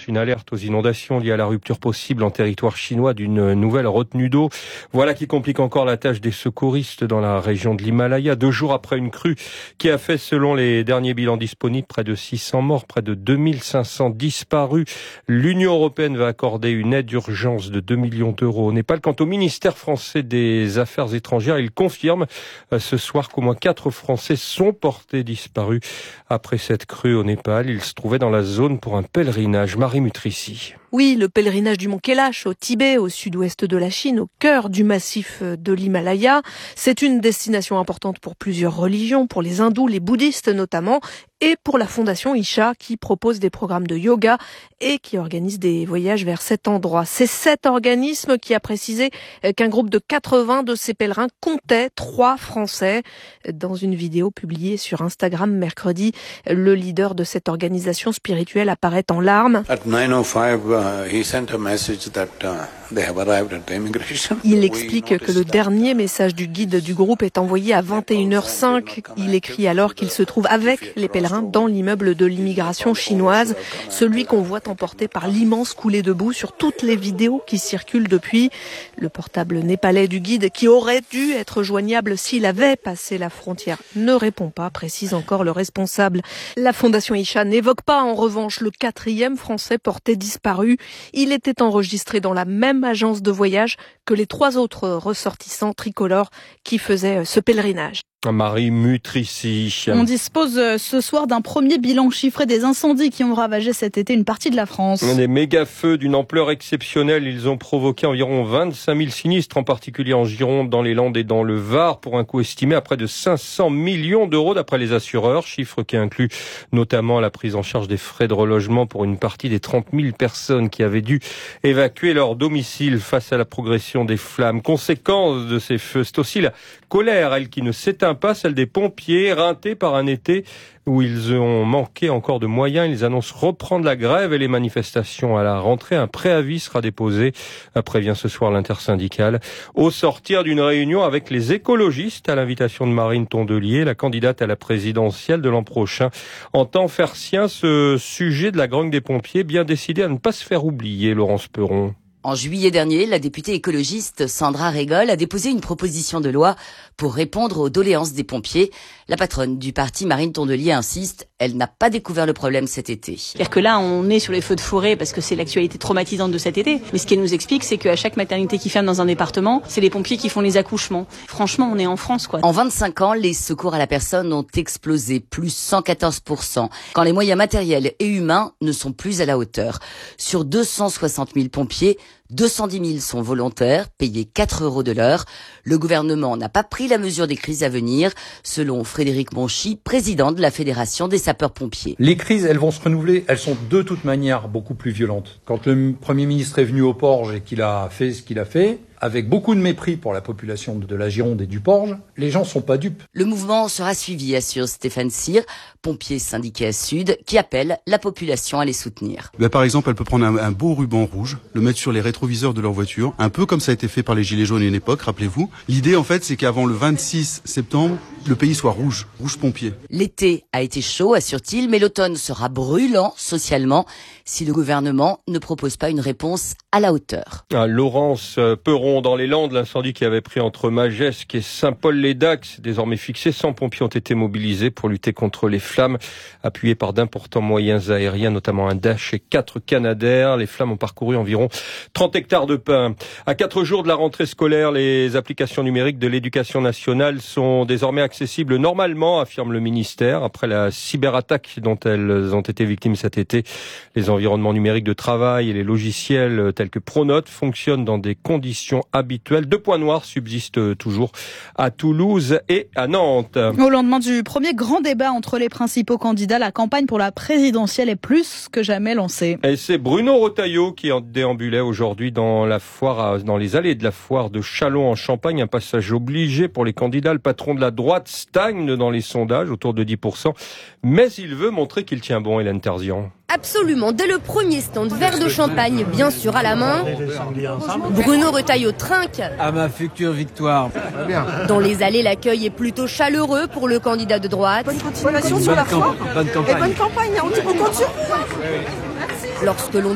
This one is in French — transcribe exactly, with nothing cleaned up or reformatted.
lance une alerte aux inondations liées à la rupture possible en territoire chinois d'une nouvelle retenue d'eau. Voilà qui complique encore la tâche des secouristes dans la région de l'Himalaya. Deux jours après une crue qui a fait, selon les derniers bilans disponibles, près de six cents morts, près de deux mille cinq cents disparus. L'Union européenne va accorder une aide d'urgence de deux millions d'euros au Népal. Quant au ministère français des Affaires étrangères, il confirme ce soir qu'au moins quatre Français sont portés disparus après cette crue au Népal. Ils se trouvaient dans la zone pour un pèlerinage. Marie Mutrici. Oui, le pèlerinage du mont Kailash au Tibet, au sud-ouest de la Chine, au cœur du massif de l'Himalaya. C'est une destination importante pour plusieurs religions, pour les hindous, les bouddhistes notamment, et pour la fondation Isha qui propose des programmes de yoga et qui organise des voyages vers cet endroit. C'est cet organisme qui a précisé qu'un groupe de quatre-vingts de ces pèlerins comptait trois Français. Dans une vidéo publiée sur Instagram mercredi, le leader de cette organisation spirituelle apparaît en larmes. Il explique que le dernier message du guide du groupe est envoyé à vingt et une heures cinq. Il écrit alors qu'il se trouve avec les pèlerins dans l'immeuble de l'immigration chinoise, celui qu'on voit emporté par l'immense coulée de boue sur toutes les vidéos qui circulent depuis. Le portable népalais du guide, qui aurait dû être joignable s'il avait passé la frontière, ne répond pas, précise encore le responsable. La fondation Isha n'évoque pas en revanche le quatrième Français porté disparu. Il était enregistré dans la même agence de voyage que les trois autres ressortissants tricolores qui faisaient ce pèlerinage. Marie Mutrici. On dispose ce soir d'un premier bilan chiffré des incendies qui ont ravagé cet été une partie de la France. Des méga-feux d'une ampleur exceptionnelle, ils ont provoqué environ vingt-cinq mille sinistres, en particulier en Gironde, dans les Landes et dans le Var, pour un coût estimé à près de cinq cents millions d'euros d'après les assureurs, chiffre qui inclut notamment la prise en charge des frais de relogement pour une partie des trente mille personnes qui avaient dû évacuer leur domicile face à la progression des flammes. Conséquence de ces feux, c'est aussi la colère, elle qui ne s'éteint pas, celle des pompiers, éreintés par un été où ils ont manqué encore de moyens. Ils annoncent reprendre la grève et les manifestations à la rentrée. Un préavis sera déposé, prévient ce soir l'intersyndicale, au sortir d'une réunion avec les écologistes à l'invitation de Marine Tondelier, la candidate à la présidentielle de l'an prochain, entend faire sien ce sujet de la grogne des pompiers, bien décidée à ne pas se faire oublier. Laurence Peron. En juillet dernier, la députée écologiste Sandra Régol a déposé une proposition de loi pour répondre aux doléances des pompiers. La patronne du parti, Marine Tondelier, insiste, elle n'a pas découvert le problème cet été. C'est-à-dire que là, on est sur les feux de forêt parce que c'est l'actualité traumatisante de cet été. Mais ce qu'elle nous explique, c'est qu'à chaque maternité qui ferme dans un département, c'est les pompiers qui font les accouchements. Franchement, on est en France, quoi. En vingt-cinq ans, les secours à la personne ont explosé, plus cent quatorze pour cent, quand les moyens matériels et humains ne sont plus à la hauteur. Sur deux cent soixante mille pompiers, deux cent dix mille sont volontaires, payés quatre euros de l'heure. Le gouvernement n'a pas pris la mesure des crises à venir, selon Frédéric Monchy, président de la Fédération des sapeurs-pompiers. Les crises, elles vont se renouveler, elles sont de toute manière beaucoup plus violentes. Quand le Premier ministre est venu au Porge et qu'il a fait ce qu'il a fait, avec beaucoup de mépris pour la population de la Gironde et du Porge, les gens sont pas dupes. Le mouvement sera suivi, assure Stéphane Cyr, pompier syndiqué à Sud, qui appelle la population à les soutenir. Ben, par exemple, elle peut prendre un, un beau ruban rouge, le mettre sur les rétroviseurs de leur voiture, un peu comme ça a été fait par les Gilets jaunes à une époque, rappelez-vous. L'idée, en fait, c'est qu'avant le vingt-six septembre, le pays soit rouge, rouge pompier. L'été a été chaud, assure-t-il, mais l'automne sera brûlant socialement si le gouvernement ne propose pas une réponse à la hauteur. Ah, Laurence Peron, dans les Landes, l'incendie qui avait pris entre Magescq et Saint-Paul-les-Dax s'est désormais fixé. cent pompiers ont été mobilisés pour lutter contre les flammes, appuyés par d'importants moyens aériens, notamment un Dash et quatre Canadair. Les flammes ont parcouru environ trente hectares de pins. À quatre jours de la rentrée scolaire, les applications numériques de l'éducation nationale sont désormais accessibles normalement, affirme le ministère, après la cyberattaque dont elles ont été victimes cet été. Les environnements numériques de travail et les logiciels tels que Pronote fonctionnent dans des conditions habituelles. Deux points noirs subsistent toujours à Toulouse et à Nantes. Au lendemain du premier grand débat entre les principaux candidats, la campagne pour la présidentielle est plus que jamais lancée. Et c'est Bruno Retailleau qui en déambulait aujourd'hui dans la foire, dans les allées de la foire de Châlons en Champagne. Un passage obligé pour les candidats. Le patron de la droite stagne dans les sondages, autour de dix pour cent. Mais il veut montrer qu'il tient bon, Hélène Terzian. Absolument, dès le premier stand, verre de champagne bien sûr à la main, Bruno Retailleau trinque. À ma future victoire. Dans les allées, l'accueil est plutôt chaleureux pour le candidat de droite. Bonne continuation sur la foire. Bonne campagne. Et bonne campagne, on compte sur vous. Lorsque l'on